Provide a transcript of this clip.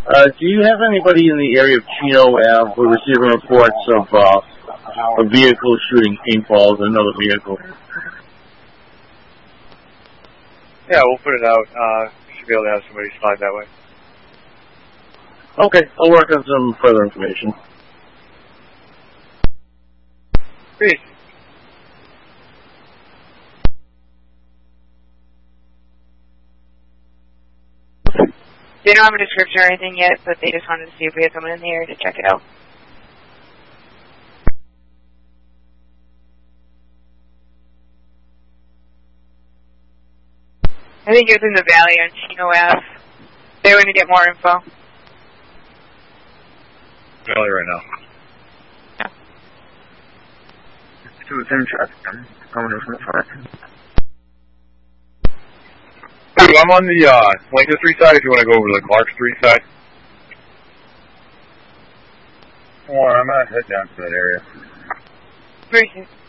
Do you have anybody in the area of Chino Ave who are receiving reports of a vehicle shooting paintballs at another vehicle? Yeah, we'll put it out. Should be able to have somebody slide that way. Okay, I'll work on some further information. Great. They don't have a description or anything yet, but they just wanted to see if we had someone in the area to check it out. I think it was in the valley on Chino Ave. They're going to get more info. Valley right now. Yeah. Dude, I'm on the Lincoln Street side if you want to go over to the Clark Street side. Or I'm going to head down to that area. Appreciate it.